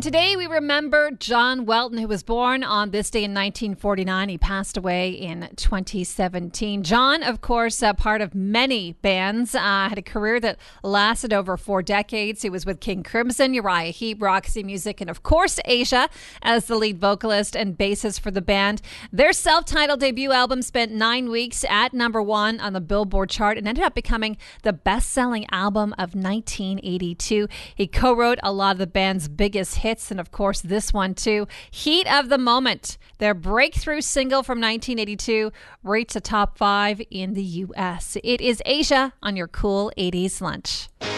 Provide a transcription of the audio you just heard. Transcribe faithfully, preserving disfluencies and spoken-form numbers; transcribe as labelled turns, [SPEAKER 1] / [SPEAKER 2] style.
[SPEAKER 1] And today we remember John Welton, who was born on this day in nineteen forty-nine. He passed away in twenty seventeen. John, of course, uh, part of many bands, uh, had a career that lasted over four decades. He was with King Crimson, Uriah Heep, Roxy Music, and of course Asia as the lead vocalist and bassist for the band. Their self-titled debut album spent nine weeks at number one on the Billboard chart and ended up becoming the best-selling album of nineteen eighty-two. He co-wrote a lot of the band's biggest hits, and of course this one too. Heat of the Moment, their breakthrough single from nineteen eighty-two, reached the top five in the U S. It is Asia on your Cool eighties Lunch.